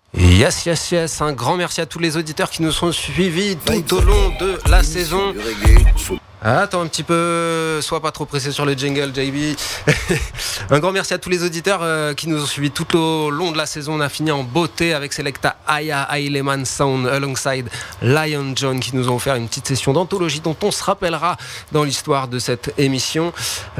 Yes, yes, yes. Un grand merci à tous les auditeurs qui nous sont suivis tout au long de la saison. Attends un petit peu, sois pas trop pressé sur le jingle, JB. Un grand merci à tous les auditeurs qui nous ont suivis tout au long de la saison. On a fini en beauté avec Selecta Aya Aileman Sound alongside Lion John qui nous ont offert une petite session d'anthologie dont on se rappellera dans l'histoire de cette émission.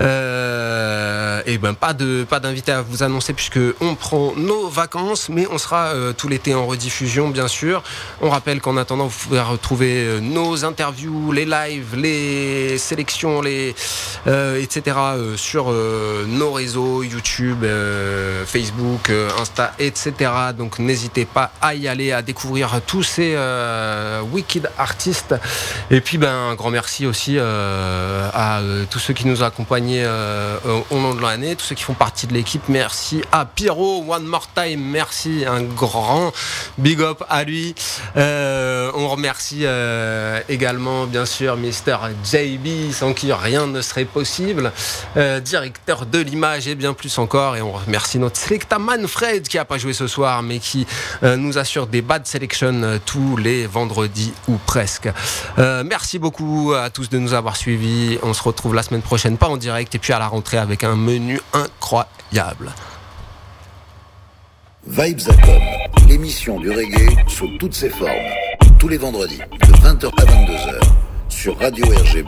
Et ben pas d'invité à vous annoncer puisque on prend nos vacances, mais on sera tout l'été en rediffusion bien sûr. On rappelle qu'en attendant vous pouvez retrouver nos interviews, les lives, les sélections, etc. Sur nos réseaux YouTube, Facebook, Insta, etc. Donc n'hésitez pas à y aller, à découvrir tous ces wicked artistes. Et puis un grand merci aussi à tous ceux qui nous ont accompagnés au long de l'année, tous ceux qui font partie de l'équipe. Merci à Pierrot, one more time, merci, un grand big up à lui. On remercie également bien sûr Mr. JB, sans qui rien ne serait possible, directeur de l'image et bien plus encore. Et on remercie notre Selecta Manfred qui n'a pas joué ce soir mais qui nous assure des bad selections tous les vendredis ou presque. Merci beaucoup à tous de nous avoir suivis. On se retrouve la semaine prochaine, pas en direct, et puis à la rentrée avec un menu incroyable. Vibes Atom, l'émission du reggae sous toutes ses formes, tous les vendredis de 20h à 22h sur Radio RGB